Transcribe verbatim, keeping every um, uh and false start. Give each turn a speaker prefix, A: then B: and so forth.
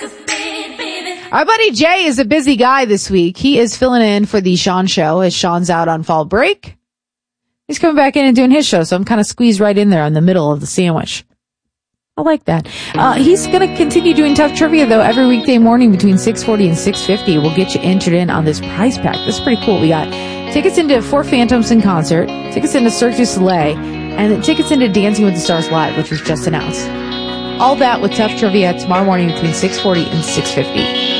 A: Our buddy Jay is a busy guy this week. He is filling in for the Sean show as Sean's out on fall break. He's coming back in and doing his show, so I'm kind of squeezed right in there in the middle of the sandwich. I like that. Uh, he's going to continue doing Tough Trivia, though, every weekday morning between six forty and six fifty. We'll get you entered in on this prize pack. This is pretty cool. We got tickets into Four Phantoms in concert, tickets into Cirque du Soleil, and tickets into Dancing with the Stars Live, which was just announced. All that with Tough Trivia tomorrow morning between six forty and six fifty.